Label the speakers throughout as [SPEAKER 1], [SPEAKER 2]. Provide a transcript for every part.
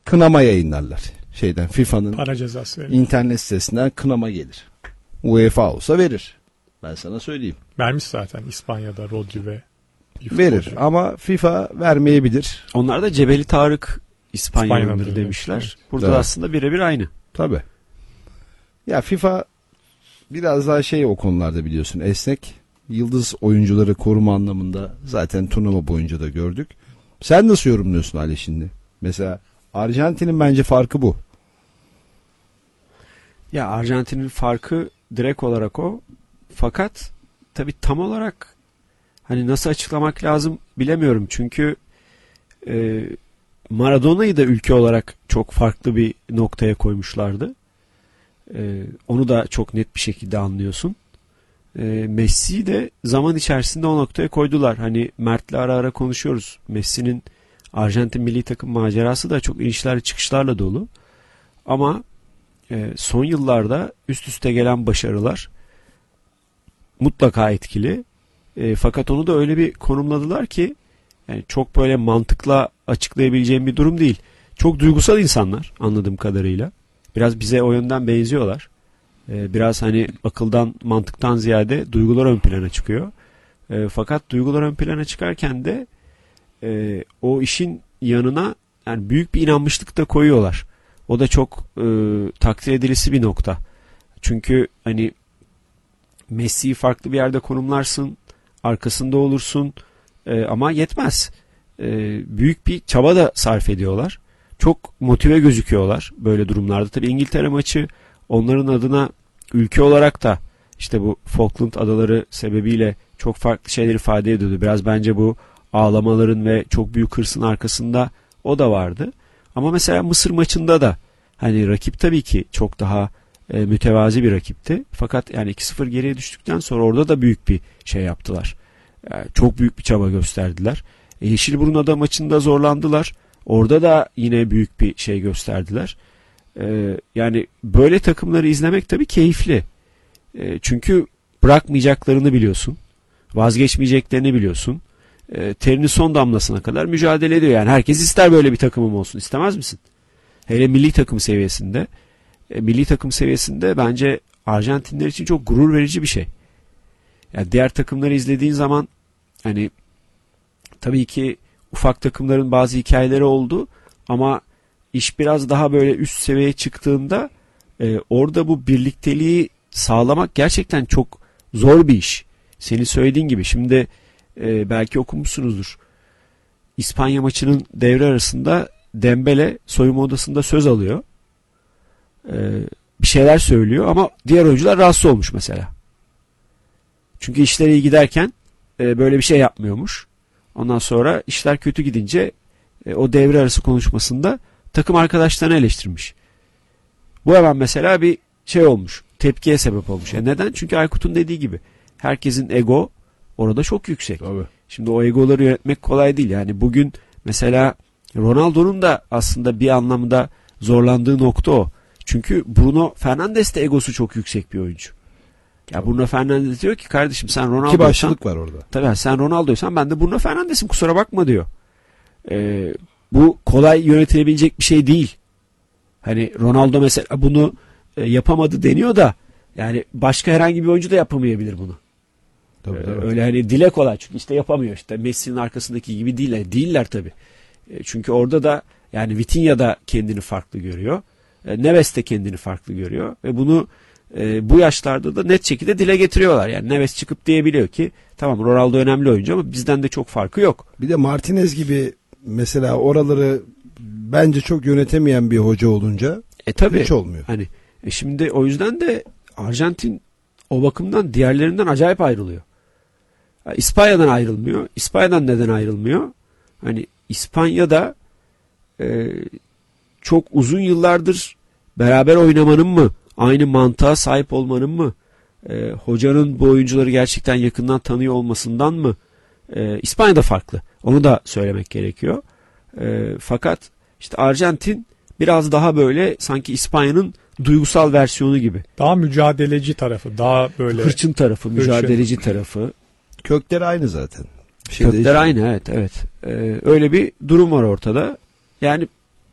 [SPEAKER 1] kınama yayınlarlar. FIFA'nın
[SPEAKER 2] para cezası verir.
[SPEAKER 1] İnternet sitesinden kınama gelir. UEFA olsa verir. Ben sana söyleyeyim.
[SPEAKER 2] Vermiş zaten İspanya'da Rodri ve
[SPEAKER 1] verir ama FIFA vermeyebilir.
[SPEAKER 3] Onlar da Cebeli Tarık İspanya'ndır demişler. Evet. Burada aslında birebir aynı.
[SPEAKER 1] Tabii. Ya FIFA biraz daha o konularda biliyorsun esnek. Yıldız oyuncuları koruma anlamında zaten turnuva boyunca da gördük. Sen nasıl yorumluyorsun Ali şimdi? Mesela Arjantin'in bence farkı bu.
[SPEAKER 3] Ya Arjantin'in farkı direkt olarak o. Fakat tabii tam olarak hani nasıl açıklamak lazım bilemiyorum. Çünkü Maradona'yı da ülke olarak çok farklı bir noktaya koymuşlardı. Onu da çok net bir şekilde anlıyorsun. Messi'yi de zaman içerisinde o noktaya koydular. Hani Mert'le ara ara konuşuyoruz. Messi'nin Arjantin milli takım macerası da çok inişlerle çıkışlarla dolu. Ama son yıllarda üst üste gelen başarılar mutlaka etkili. Fakat onu da öyle bir konumladılar ki yani çok böyle mantıkla açıklayabileceğim bir durum değil. Çok duygusal insanlar anladığım kadarıyla. Biraz bize o yönden benziyorlar. Biraz hani akıldan, mantıktan ziyade duygular ön plana çıkıyor. Fakat duygular ön plana çıkarken de o işin yanına yani büyük bir inanmışlık da koyuyorlar. O da çok takdir edilisi bir nokta. Çünkü hani Messi'yi farklı bir yerde konumlarsın, arkasında olursun ama yetmez. Büyük bir çaba da sarf ediyorlar. Çok motive gözüküyorlar böyle durumlarda. Tabii İngiltere maçı onların adına ülke olarak da işte bu Falkland adaları sebebiyle çok farklı şeyler ifade ediyordu. Biraz bence bu ağlamaların ve çok büyük hırsın arkasında o da vardı. Ama mesela Mısır maçında da hani rakip tabii ki çok daha mütevazi bir rakipti. Fakat yani 2-0 geriye düştükten sonra orada da büyük bir şey yaptılar. Yani çok büyük bir çaba gösterdiler. Yeşilburun Ada maçında zorlandılar. Orada da yine büyük bir şey gösterdiler. Yani böyle takımları izlemek tabii keyifli. Çünkü bırakmayacaklarını biliyorsun. Vazgeçmeyeceklerini biliyorsun. Terinin son damlasına kadar mücadele ediyor. Yani herkes ister böyle bir takımım olsun. İstemez misin? Hele milli takım seviyesinde. Milli takım seviyesinde bence Arjantinler için çok gurur verici bir şey. Yani diğer takımları izlediğin zaman hani tabii ki ufak takımların bazı hikayeleri oldu ama iş biraz daha böyle üst seviyeye çıktığında orada bu birlikteliği sağlamak gerçekten çok zor bir iş. Senin söylediğin gibi şimdi belki okumuşsunuzdur. İspanya maçının devre arasında Dembele soyunma odasında söz alıyor. Bir şeyler söylüyor ama diğer oyuncular rahatsız olmuş mesela. Çünkü işler iyi giderken böyle bir şey yapmıyormuş. Ondan sonra işler kötü gidince o devre arası konuşmasında takım arkadaşlarını eleştirmiş. Bu hemen mesela bir şey olmuş. Tepkiye sebep olmuş. Neden? Çünkü Aykut'un dediği gibi herkesin ego orada çok yüksek. Tabii. Şimdi o egoları yönetmek kolay değil. Yani bugün mesela Ronaldo'nun da aslında bir anlamda zorlandığı nokta o. Çünkü Bruno Fernandes de egosu çok yüksek bir oyuncu. Ya Bruno Fernandes diyor ki kardeşim sen Ronaldo'ysan.
[SPEAKER 1] İki başlılık var orada.
[SPEAKER 3] Tabii sen Ronaldo'ysan ben de Bruno Fernandes'im kusura bakma diyor. Bu kolay yönetilebilecek bir şey değil. Hani Ronaldo mesela bunu yapamadı deniyor da yani başka herhangi bir oyuncu da yapamayabilir bunu.
[SPEAKER 1] Tabii.
[SPEAKER 3] Öyle hani dile kolay çünkü işte yapamıyor. İşte Messi'nin arkasındaki gibi değiller tabii. Çünkü orada da yani Vitinha da kendini farklı görüyor. Neves de kendini farklı görüyor ve bunu bu yaşlarda da net şekilde dile getiriyorlar. Yani Neves çıkıp diyebiliyor ki tamam Ronaldo önemli oyuncu ama bizden de çok farkı yok.
[SPEAKER 1] Bir de Martinez gibi mesela oraları bence çok yönetemeyen bir hoca olunca
[SPEAKER 3] tabii,
[SPEAKER 1] hiç olmuyor.
[SPEAKER 3] Hani şimdi o yüzden de Arjantin o bakımdan diğerlerinden acayip ayrılıyor. İspanya'dan ayrılmıyor. İspanya'dan neden ayrılmıyor? Hani İspanya'da çok uzun yıllardır beraber oynamanın mı, aynı mantığa sahip olmanın mı, hocanın bu oyuncuları gerçekten yakından tanıyor olmasından mı? İspanya'da farklı. Onu da söylemek gerekiyor. Fakat işte Arjantin biraz daha böyle sanki İspanya'nın duygusal versiyonu gibi.
[SPEAKER 2] Daha mücadeleci tarafı, daha böyle
[SPEAKER 3] hırçın tarafı, mücadeleci tarafı.
[SPEAKER 1] Kökleri aynı zaten.
[SPEAKER 3] Kökler aynı evet. Öyle bir durum var ortada. Yani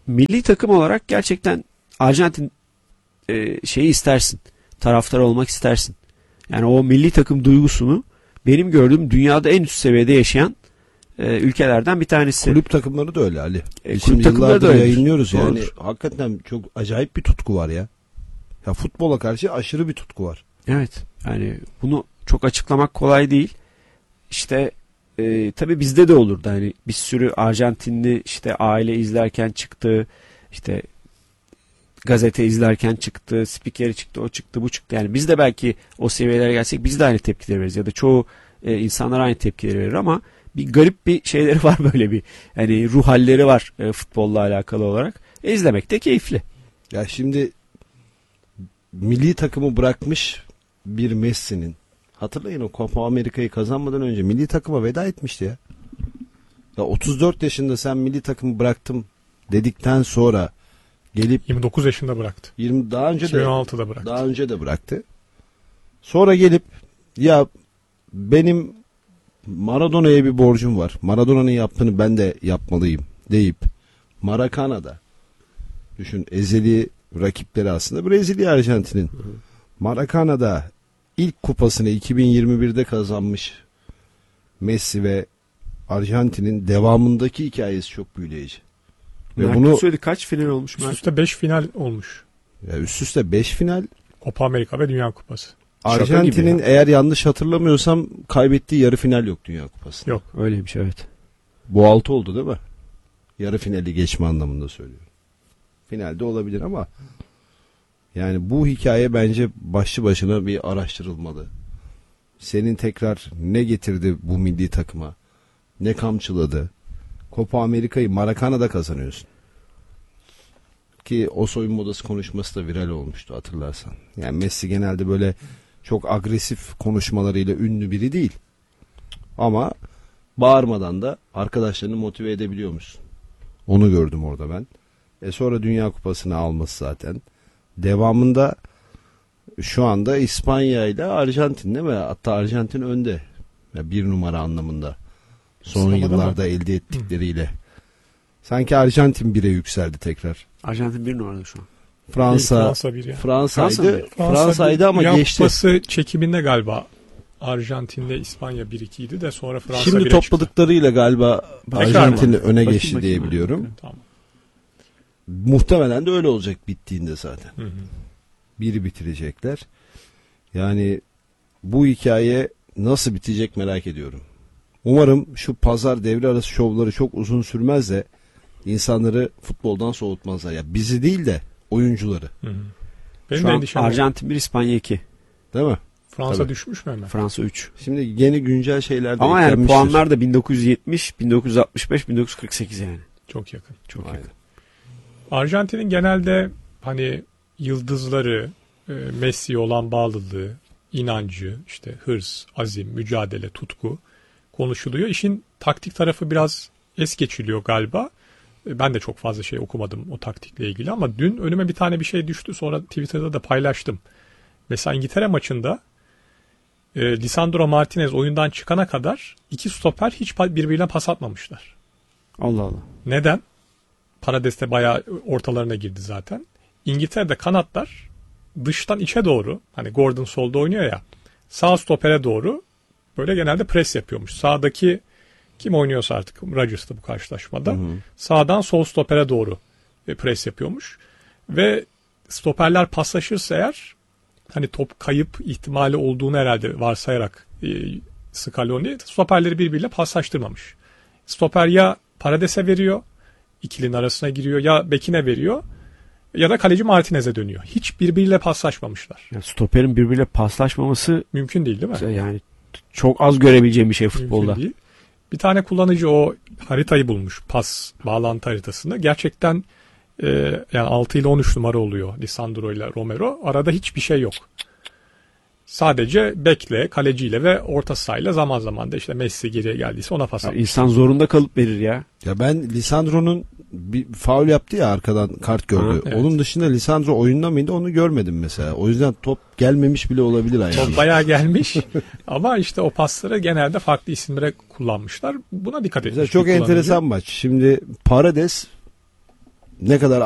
[SPEAKER 3] milli takım olarak gerçekten Arjantin şeyi istersin. Taraftar olmak istersin. Yani o milli takım duygusunu benim gördüğüm dünyada en üst seviyede yaşayan ülkelerden bir tanesi.
[SPEAKER 1] Kulüp takımları da öyle Ali.
[SPEAKER 3] Kulüp
[SPEAKER 1] Şimdi
[SPEAKER 3] takımları
[SPEAKER 1] yıllardır
[SPEAKER 3] da öyledir.
[SPEAKER 1] yayınlıyoruz yani.
[SPEAKER 3] Doğrudur.
[SPEAKER 1] Hakikaten çok acayip bir tutku var ya. Ya futbola karşı aşırı bir tutku var.
[SPEAKER 3] Evet. Yani bunu çok açıklamak kolay değil. İşte tabii bizde de olurdu. Hani bir sürü Arjantinli işte aile izlerken çıktı. İşte gazete izlerken çıktı. Spikeri çıktı. O çıktı. Bu çıktı. Yani biz de belki o seviyelere gelsek biz de aynı tepkileri veririz. Ya da çoğu insanlar aynı tepkileri verir ama bir garip bir şeyleri var böyle bir. Yani ruh halleri var futbolla alakalı olarak. İzlemek de keyifli.
[SPEAKER 1] Ya şimdi milli takımı bırakmış bir Messi'nin, hatırlayın o Copa Amerika'yı kazanmadan önce milli takıma veda etmişti ya. Ya 34 yaşında sen milli takımı bıraktım dedikten sonra gelip
[SPEAKER 2] 29 yaşında bıraktı.
[SPEAKER 1] 20 daha önce de
[SPEAKER 2] 2016'da bıraktı.
[SPEAKER 1] daha önce de bıraktı. Sonra gelip ya benim Maradona'ya bir borcum var. Maradona'nın yaptığını ben de yapmalıyım deyip Maracana'da, düşün, ezeli rakipleri aslında Brezilya, Arjantin'in. Maracana'da ilk kupasını 2021'de kazanmış Messi ve Arjantin'in devamındaki hikayesi çok büyüleyici. Ve
[SPEAKER 3] Mert
[SPEAKER 1] bunu
[SPEAKER 3] söyledi, kaç final olmuş
[SPEAKER 2] Üst
[SPEAKER 3] Mert?
[SPEAKER 2] üste 5 final olmuş.
[SPEAKER 1] ya üst üste 5 final.
[SPEAKER 2] Copa Amerika ve Dünya Kupası.
[SPEAKER 3] Şaka
[SPEAKER 1] Arjantin'in
[SPEAKER 3] gibi ya.
[SPEAKER 1] eğer yanlış hatırlamıyorsam kaybettiği yarı final yok Dünya Kupası'nda.
[SPEAKER 2] Yok.
[SPEAKER 3] Öyleymiş, evet.
[SPEAKER 1] Bu 6 oldu değil mi? Yarı finali geçme anlamında söylüyorum. Finalde olabilir ama yani bu hikaye bence başlı başına bir araştırılmalı. Senin tekrar ne getirdi bu milli takıma? Ne kamçıladı? Copa Amerika'yı Maracana'da kazanıyorsun. Ki o soyunma odası konuşması da viral olmuştu hatırlarsan. Yani Messi genelde böyle çok agresif konuşmalarıyla ünlü biri değil. Ama bağırmadan da arkadaşlarını motive edebiliyormuşsun. Onu gördüm orada ben. Sonra Dünya Kupası'nı alması zaten. Devamında şu anda İspanya ile Arjantin değil mi? Hatta Arjantin önde. Ya bir numara anlamında. Son
[SPEAKER 2] Sıralama
[SPEAKER 1] yıllarda
[SPEAKER 2] mı?
[SPEAKER 1] elde ettikleriyle. Sanki Arjantin 1'e yükseldi tekrar.
[SPEAKER 3] Arjantin bir numarada şu an.
[SPEAKER 1] Fransa
[SPEAKER 2] Fransa bir ya.
[SPEAKER 1] Fransa'ydı.
[SPEAKER 3] Fransa
[SPEAKER 1] Fransa'ydı ama
[SPEAKER 2] Dünya
[SPEAKER 1] geçti.
[SPEAKER 2] Kupası çekiminde galiba Arjantin'le İspanya 1-2 idi de sonra Fransa
[SPEAKER 1] Şimdi
[SPEAKER 2] 1'e çıktı.
[SPEAKER 1] topladıklarıyla galiba
[SPEAKER 2] Tekrar
[SPEAKER 1] Arjantin
[SPEAKER 2] mı?
[SPEAKER 1] öne
[SPEAKER 3] Bakayım,
[SPEAKER 1] geçti diye
[SPEAKER 3] bakayım.
[SPEAKER 1] biliyorum.
[SPEAKER 2] Tamam.
[SPEAKER 1] Muhtemelen de öyle olacak bittiğinde zaten.
[SPEAKER 2] Hı hı.
[SPEAKER 1] Biri bitirecekler. Yani bu hikaye nasıl bitecek merak ediyorum. Umarım şu pazar devre arası şovları çok uzun sürmez de insanları futboldan soğutmazlar. Ya bizi değil de oyuncuları.
[SPEAKER 2] Hı hı. Benim
[SPEAKER 3] Şu
[SPEAKER 2] de
[SPEAKER 3] an
[SPEAKER 2] endişem var.
[SPEAKER 3] Arjantin 1, İspanya 2.
[SPEAKER 1] Değil mi?
[SPEAKER 2] Fransa
[SPEAKER 1] Tabii.
[SPEAKER 2] düşmüş mü hemen?
[SPEAKER 3] Fransa 3.
[SPEAKER 1] Şimdi yeni güncel şeyler de
[SPEAKER 3] Ama yani
[SPEAKER 1] eklenmiştir.
[SPEAKER 3] puanlar da 1970, 1965, 1948 yani.
[SPEAKER 2] Çok yakın.
[SPEAKER 3] Çok
[SPEAKER 1] Aynen.
[SPEAKER 3] yakın.
[SPEAKER 2] Arjantin'in genelde hani yıldızları, Messi'ye olan bağlılığı, inancı, işte hırs, azim, mücadele, tutku konuşuluyor. İşin taktik tarafı biraz es geçiliyor galiba. Ben de çok fazla şey okumadım o taktikle ilgili ama dün önüme bir tane bir şey düştü. Sonra Twitter'da da paylaştım. Mesela İngiltere maçında Lisandro Martinez oyundan çıkana kadar iki stoper hiç birbirine pas atmamışlar.
[SPEAKER 3] Allah Allah.
[SPEAKER 2] Neden? Paredes de bayağı ortalarına girdi zaten. İngiltere'de kanatlar dıştan içe doğru, hani Gordon solda oynuyor ya, sağ stopere doğru böyle genelde pres yapıyormuş. Sağdaki kim oynuyorsa artık, Rodgers'ta bu karşılaşmada, sağdan sol stopere doğru pres yapıyormuş. Ve stoperler paslaşırsa eğer, hani top kayıp ihtimali olduğunu herhalde varsayarak Scaloni stoperleri birbiriyle paslaştırmamış. Stoper ya Paredes'e veriyor, ikilinin arasına giriyor, ya bekine veriyor ya da kaleci Martinez'e dönüyor. Hiç birbiriyle paslaşmamışlar.
[SPEAKER 3] Yani stoperin birbiriyle paslaşmaması
[SPEAKER 2] Mümkün değil, değil mi?
[SPEAKER 3] yani çok az görebileceğim bir şey futbolda.
[SPEAKER 2] Mümkün değil. Bir tane kullanıcı o haritayı bulmuş, pas bağlantı haritasını. Gerçekten yani 6 ile 13 numara oluyor Lisandro ile Romero. Arada hiçbir şey yok. Sadece bekle, kaleciyle ve orta sahayla zaman zaman da işte Messi geriye geldiyse ona pas
[SPEAKER 3] Yani
[SPEAKER 2] atmış.
[SPEAKER 3] insan zorunda kalıp verir ya.
[SPEAKER 1] Ya ben Lisandro'nun bir faul yaptı ya, arkadan kart gördü.
[SPEAKER 3] Ha,
[SPEAKER 2] evet.
[SPEAKER 1] Onun dışında Lisandro oyunda mıydı onu görmedim mesela. O yüzden top gelmemiş bile olabilir ayağına.
[SPEAKER 2] Top bayağı gelmiş ama işte o pasları genelde farklı isimlere kullanmışlar. Buna dikkat etmiş.
[SPEAKER 1] Mesela çok
[SPEAKER 2] bir kullanıcı.
[SPEAKER 1] enteresan maç. Şimdi Paredes ne kadar